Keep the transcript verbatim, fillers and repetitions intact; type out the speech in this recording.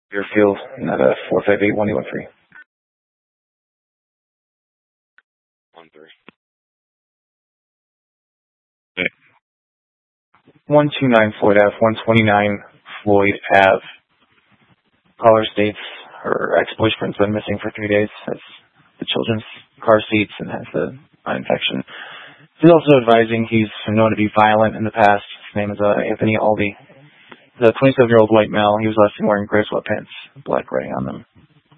Deerfield, not a four five eight one eight one three. One three. one two nine Floyd Ave, one twenty-nine Floyd Ave. Caller states her ex-boyfriend's been missing for three days, has the children's car seats, and has the eye infection. He's also advising he's known to be violent in the past. His name is uh, Anthony Aldi. The twenty-seven-year-old white male, he was last seen wearing gray sweatpants, black writing on them.